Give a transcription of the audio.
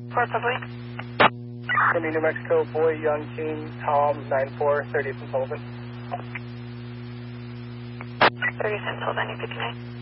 Port Public. Indy, New Mexico, boy, young teen, Tom, 94, 30th and Sullivan. 30th and Sullivan, you could connect.